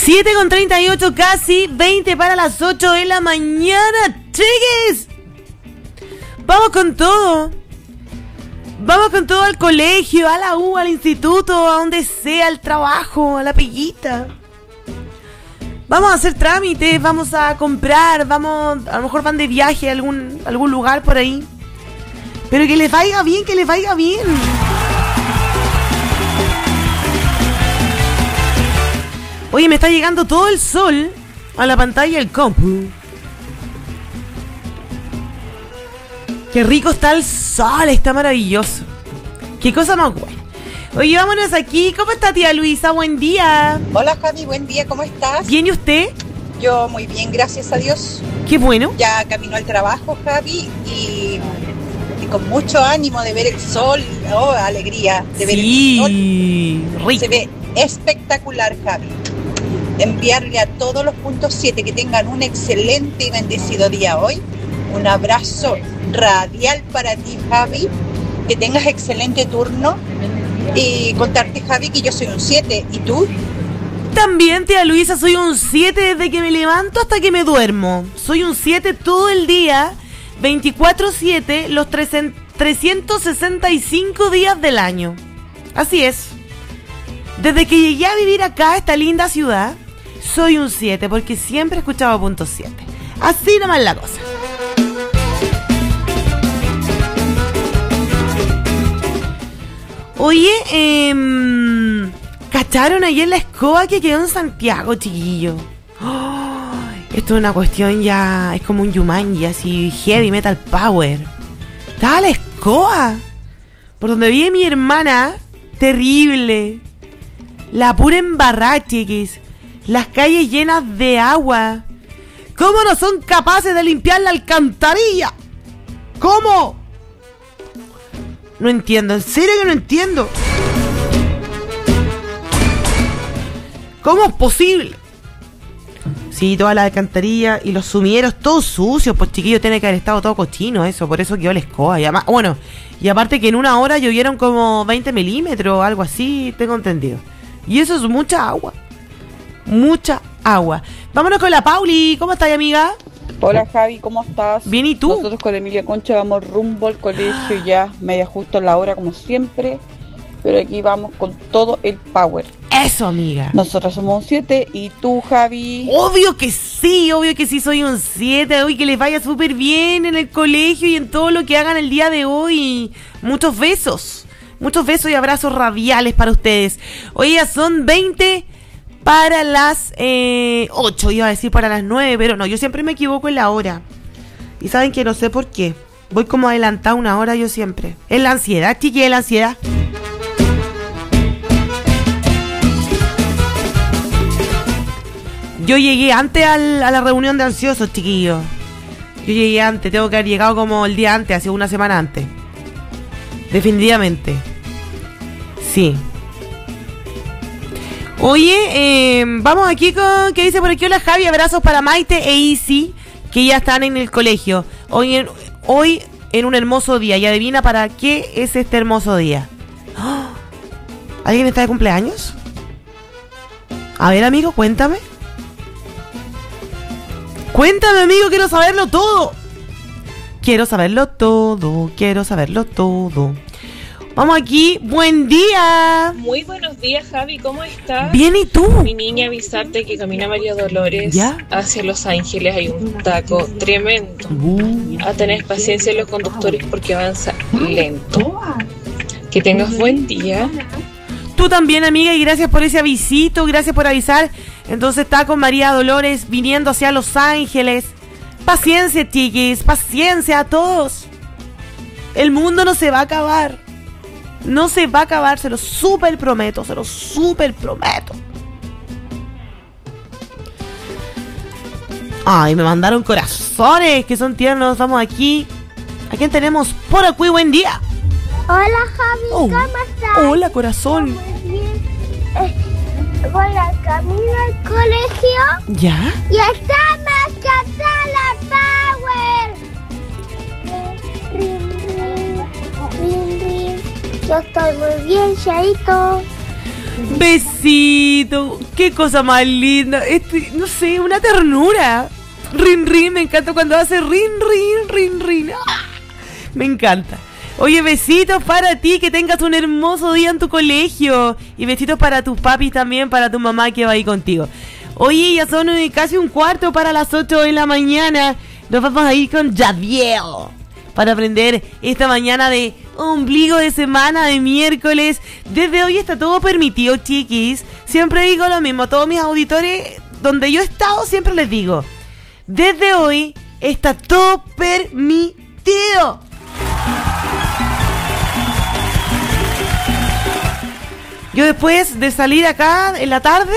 7:38, casi 20 para las 8 de la mañana. ¡Chiquis! Vamos con todo. Vamos con todo al colegio, a la U, al instituto, a donde sea, al trabajo, a la pellita. Vamos a hacer trámites, vamos a comprar, vamos, a lo mejor van de viaje a algún lugar por ahí. Pero que les vaya bien, que les vaya bien. Oye, me está llegando todo el sol a la pantalla del compu. Qué rico está el sol, está maravilloso. Qué cosa más buena. Oye, vámonos aquí. ¿Cómo está tía Luisa? Buen día. Hola Javi, buen día, ¿cómo estás? ¿Bien y usted? Yo muy bien, gracias a Dios. Qué bueno. Ya camino al trabajo, Javi, y con mucho ánimo de ver el sol. Oh, alegría de ver el sol. Rico. Se ve espectacular, Javi. Enviarle a todos los puntos 7 que tengan un excelente y bendecido día hoy. Un abrazo radial para ti, Javi. Que tengas excelente turno. Y contarte, Javi, que yo soy un 7. ¿Y tú? También, tía Luisa, soy un 7 desde que me levanto hasta que me duermo. Soy un 7 todo el día, 24/7, los 365 días del año. Así es. Desde que llegué a vivir acá, a esta linda ciudad, soy un 7, porque siempre he escuchado punto 7. Así nomás la cosa. Oye, ¿cacharon ayer la escoba que quedó en Santiago, chiquillo? Oh, esto es una cuestión ya, es como un Jumanji, así heavy metal power. Estaba la escoba por donde vive mi hermana, terrible. La pura embarrada, chiquis. Las calles llenas de agua. ¿Cómo no son capaces de limpiar la alcantarilla? ¿Cómo? No entiendo, en serio que no entiendo. ¿Cómo es posible? Sí, toda la alcantarilla y los sumilleros todos sucios. Pues chiquillo, tiene que haber estado todo cochino eso. Por eso quedó la escoba. Y además, bueno, y aparte que en una hora llovieron como 20 milímetros o algo así, tengo entendido. Y eso es mucha agua. Mucha agua. Vámonos con la Pauli. ¿Cómo estás, amiga? Hola Javi, ¿cómo estás? Bien, ¿y tú? Nosotros con Emilia Concha vamos rumbo al colegio ya, media justo en la hora como siempre, pero aquí vamos con todo el power. Eso, amiga. Nosotros somos un 7 y tú, Javi. Obvio que sí, soy un 7. Hoy que les vaya súper bien en el colegio y en todo lo que hagan el día de hoy. Muchos besos y abrazos radiales para ustedes. Hoy ya son 20 para las 8, iba a decir para las 9, pero no, yo siempre me equivoco en la hora. Y saben que no sé por qué. Voy como adelantada una hora yo siempre. Es la ansiedad, chiqui, es la ansiedad. Yo llegué antes a la reunión de ansiosos, chiquillos. Yo llegué antes, tengo que haber llegado como el día antes, hace una semana antes. Definitivamente. Sí. Oye, vamos aquí con... ¿Qué dice por aquí? Hola Javi, abrazos para Maite e Isi, que ya están en el colegio. Hoy en un hermoso día. Y adivina para qué es este hermoso día. ¡Oh! ¿Alguien está de cumpleaños? A ver, amigo, cuéntame. Cuéntame, amigo, quiero saberlo todo. Quiero saberlo todo. Vamos aquí, buen día. Muy buenos días, Javi, ¿cómo estás? Bien, ¿y tú? Mi niña, avisarte que camina María Dolores ¿ya? Hacia Los Ángeles. Hay un taco tremendo. A tener paciencia en los conductores porque avanza lento. Que tengas buen día. Tú también, amiga, y gracias por ese avisito, gracias por avisar. Entonces está con María Dolores viniendo hacia Los Ángeles. Paciencia, chiquis, paciencia a todos. El mundo no se va a acabar. No se va a acabar, se lo súper prometo, Ay, me mandaron corazones, que son tiernos. Vamos aquí. ¿A quién tenemos por aquí? Buen día. Hola Javi, ¿cómo estás? Hola, corazón. Muy bien. Voy al camino al colegio. ¿Ya? Y está más la Power. Rin, rin. Yo estoy muy bien, Chaito. Besito. Qué cosa más linda. No sé, una ternura. Rin, rin. Me encanta cuando hace rin, rin, rin, rin. ¡Ah! Me encanta. Oye, besitos para ti. Que tengas un hermoso día en tu colegio. Y besitos para tus papis también. Para tu mamá que va ahí contigo. Oye, ya son casi un cuarto para las 8 de la mañana. Nos vamos a ir con Yadiel para aprender esta mañana de ombligo de semana de miércoles. Desde hoy está todo permitido, chiquis. Siempre digo lo mismo. Todos mis auditores donde yo he estado siempre les digo: desde hoy está todo permitido. Yo después de salir acá en la tarde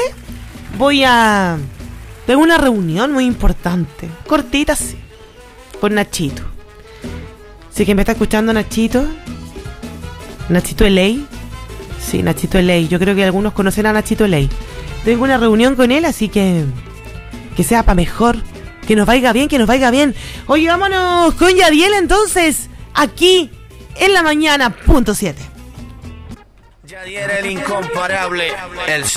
tengo una reunión muy importante, cortita así, con Nachito. Así que me está escuchando Nachito Eley. Sí, Nachito Eley. Yo creo que algunos conocen a Nachito Eley. Tengo una reunión con él, así que sea para mejor, que nos vaya bien. Oye, vámonos con Yadiel entonces, aquí en la mañana, .7. Yadiel el incomparable, el